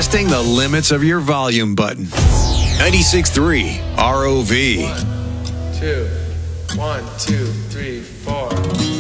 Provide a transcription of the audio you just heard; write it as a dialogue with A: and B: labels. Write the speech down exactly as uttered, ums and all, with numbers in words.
A: testing the limits of your volume button. ninety-six point three R O V.
B: One, two, one, two, three, four.